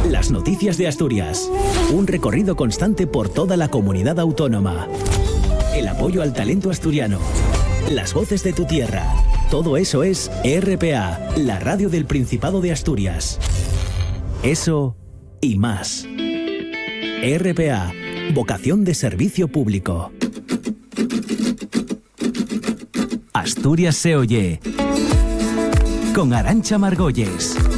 Las noticias de Asturias. Un recorrido constante por toda la comunidad autónoma. El apoyo al talento asturiano. Las voces de tu tierra. Todo eso es RPA, la radio del Principado de Asturias. Eso y más. RPA, vocación de servicio público. Asturias se oye. Con Arantxa Margolles.